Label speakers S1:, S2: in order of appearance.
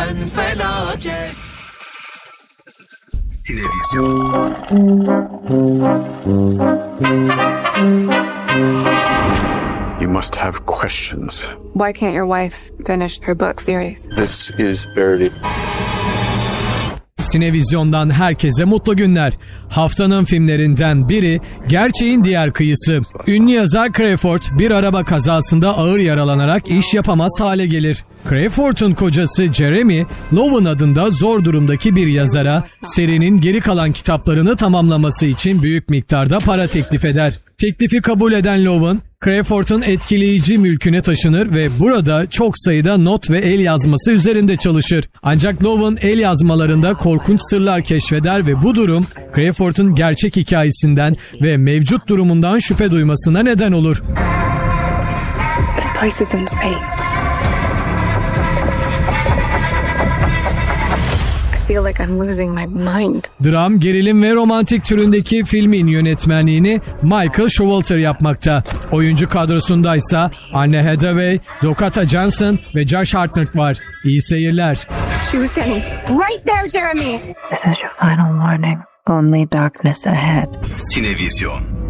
S1: bazen felaket.
S2: Sinevizyon.
S3: You must have questions.
S4: Why can't your wife finish her book series?
S3: This is Verity.
S5: Sinevizyon'dan herkese mutlu günler. Haftanın filmlerinden biri Gerçeğin Diğer Kıyısı. Ünlü yazar Crawford bir araba kazasında ağır yaralanarak iş yapamaz hale gelir. Crawford'un kocası Jeremy, Lowen adında zor durumdaki bir yazara serinin geri kalan kitaplarını tamamlaması için büyük miktarda para teklif eder. Teklifi kabul eden Lowen, Crawford'un etkileyici mülküne taşınır ve burada çok sayıda not ve el yazması üzerinde çalışır. Ancak Lowen el yazmalarında korkunç sırlar keşfeder ve bu durum Crawford'un gerçek hikayesinden ve mevcut durumundan şüphe duymasına neden olur.
S4: This place is insane. I feel like I'm losing my mind.
S5: Dram, gerilim ve romantik türündeki filmin yönetmenliğini Michael Showalter yapmakta. Oyuncu kadrosundaysa Anne Hathaway, Dakota Johnson ve Josh Hartnett var. İyi seyirler.
S4: She was standing right there, Jeremy.
S6: This is your final warning. Only darkness ahead.
S2: Sinevizyon.